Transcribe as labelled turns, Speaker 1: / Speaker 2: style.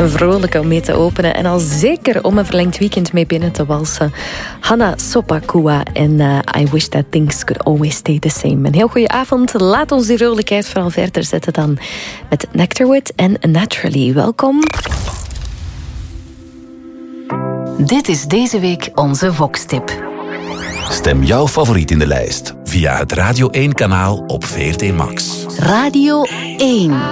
Speaker 1: Een vrolijke om mee te openen en al zeker om een verlengd weekend mee binnen te walsen. Hanna Sopakua en I Wish That Things Could Always Stay The Same. Een heel goede avond. Laat ons die vrolijkheid vooral verder zetten dan met Nectarwood en Naturally. Welkom.
Speaker 2: Dit is deze week onze Vox-tip.
Speaker 3: Stem jouw favoriet in de lijst via het Radio 1-kanaal op VRT Max.
Speaker 2: Radio 1.